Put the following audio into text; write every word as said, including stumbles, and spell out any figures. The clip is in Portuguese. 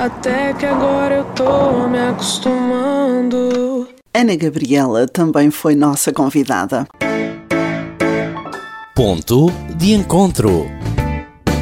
até que agora eu tô me acostumando. Ana Gabriela também foi nossa convidada. Ponto de encontro.